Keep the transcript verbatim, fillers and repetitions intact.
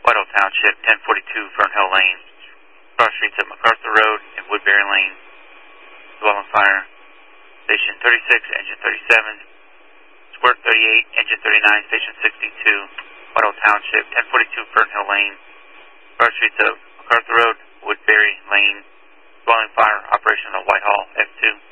Whitehall Township, ten forty-two Fernhill Lane. Cross streets of MacArthur Road and Woodbury Lane. Dwelling fire. Station thirty-six, engine thirty-seven. Squirt thirty-eight, engine thirty-nine, station sixty-two. Whitehall Township, ten forty-two Fernhill Lane. Cross streets of MacArthur Road, Woodbury Lane. Dwelling fire, operation of Whitehall F two.